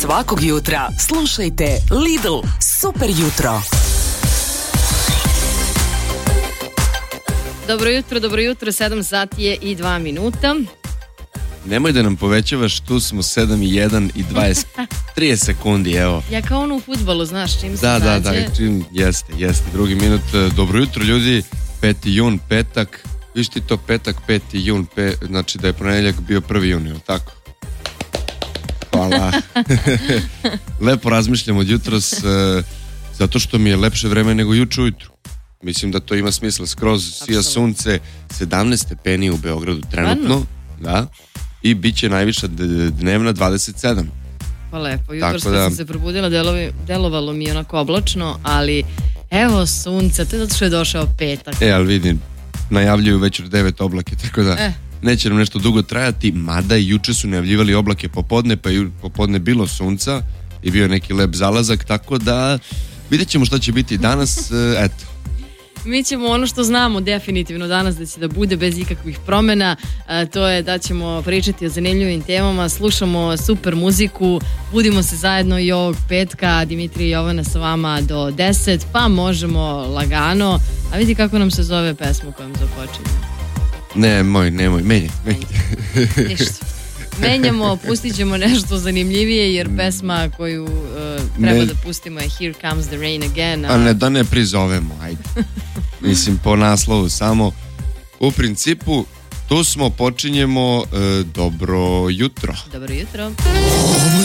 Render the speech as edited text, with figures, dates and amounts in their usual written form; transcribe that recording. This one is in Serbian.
Svakog jutra slušajte Lidl Super jutro. Dobro jutro, 7 sati je i 2 minuta. Nemoj da nam povećavaš, tu smo 7:01 i 30 sekundi, evo. Ja kao ono u fudbalu, znaš, čim se Da, zađe. jeste, drugi minut. Dobro jutro ljudi, 5. jun, petak. Viš ti to petak, 5. jun, znači da je ponedjeljak bio 1. jun, je li tako? Hvala. Lepo razmišljam od jutros, zato što mi je lepše vreme nego juče ujutru. Mislim da to ima smisla, skroz sija sunce, 17 stepeni u Beogradu trenutno, da, i bit će najviša dnevna 27. Pa lepo, jutro sam se probudila, delovalo mi je onako oblačno, ali evo sunce, to je zato što je došao petak. Ali vidim, najavljuju već od 9 oblake, tako da neće nam nešto dugo trajati, mada i juče su najavljivali oblake popodne, pa je popodne bilo sunca i bio neki lep zalazak, tako da vidjet ćemo šta će biti danas, eto. Mi ćemo ono što znamo definitivno danas da će da bude bez ikakvih promjena, to je da ćemo pričati o zanimljivim temama, slušamo super muziku, budimo se zajedno i ovog petka, Dimitrij i Jovana sa vama do 10, pa možemo lagano, a vidi kako nam se zove pesma kojom započinjemo. Nemoj, menjaj. Ništa. Menjamo, pustit ćemo nešto zanimljivije, jer pesma koju treba da pustimo je Here Comes the Rain Again. A da ne prizovemo, ajde. Mislim, po naslovu samo. U principu, tu smo, počinjemo dobro jutro. Dobro jutro.